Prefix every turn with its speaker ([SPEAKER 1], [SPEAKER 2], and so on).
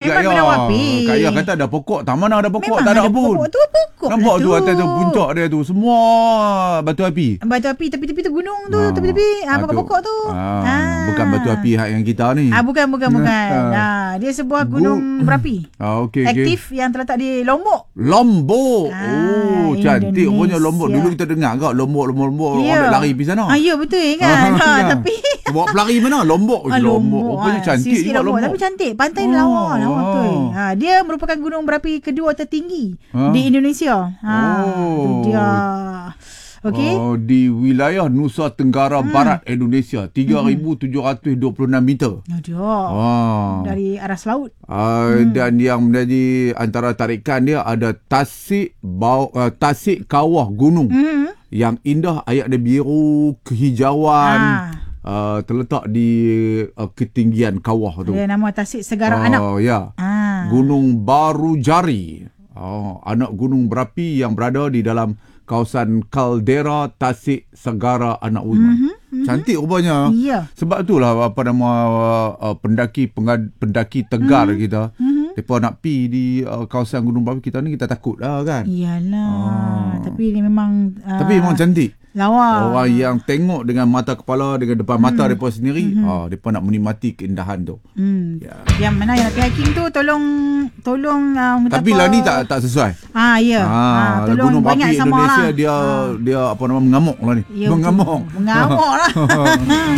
[SPEAKER 1] memang gunung berapi.
[SPEAKER 2] Kak Yah kata ada pokok. Tak mana ada pokok,
[SPEAKER 1] Memang
[SPEAKER 2] tak ada
[SPEAKER 1] ada
[SPEAKER 2] pun.
[SPEAKER 1] pokok tu, pokok
[SPEAKER 2] Nampak
[SPEAKER 1] lah
[SPEAKER 2] tu atas tu puncak dia tu semua batu api.
[SPEAKER 1] Batu api tepi-tepi tu gunung tu, tepi-tepi pokok tu.
[SPEAKER 2] Bukan batu api hak yang kita ni.
[SPEAKER 1] Bukan. Dia sebuah gunung berapi.
[SPEAKER 2] Okey.
[SPEAKER 1] Aktif yang terletak di Lombok.
[SPEAKER 2] Lombok. Cantik punya Lombok. Dulu kita dengar kat Lombok orang nak lari pergi sana.
[SPEAKER 1] Ya betul kan. Tapi
[SPEAKER 2] bawa pelari mana? Lombok. Lombok. Rupanya cantik juga Lombok.
[SPEAKER 1] Tapi cantik. Pantai lawa betul. Dia merupakan gunung berapi kedua tertinggi di Indonesia. Itu dia. Okey.
[SPEAKER 2] Di wilayah Nusa Tenggara Barat Indonesia 3,726 meter.
[SPEAKER 1] Dari aras laut.
[SPEAKER 2] Dan yang menjadi antara tarikan dia ada tasik kawah gunung. Yang indah, air dia biru, kehijauan. Terletak di ketinggian kawah tu.
[SPEAKER 1] Dia nama Tasik Segara Anak.
[SPEAKER 2] Ya. Gunung Barujari. Anak gunung berapi yang berada di dalam kawasan kaldera Tasik Segara Anak Uiman. Cantik rupanya.
[SPEAKER 1] Ya.
[SPEAKER 2] Sebab itulah pendaki tegar kita. Mereka nak pergi di kawasan gunung berapi kita ni, kita takut lah kan.
[SPEAKER 1] Iyalah. Tapi ni memang
[SPEAKER 2] cantik.
[SPEAKER 1] Lawa.
[SPEAKER 2] Orang yang tengok dengan mata kepala, dengan depan mata mereka sendiri, mereka nak menikmati keindahan tu.
[SPEAKER 1] Yang mana yang nak hiking tu tolong
[SPEAKER 2] tapi lah ni tak sesuai.
[SPEAKER 1] Ya. Tolong
[SPEAKER 2] gunung berapi
[SPEAKER 1] banyak sama
[SPEAKER 2] Indonesia
[SPEAKER 1] lah.
[SPEAKER 2] dia mengamuk lah ni.
[SPEAKER 1] Mengamuk lah.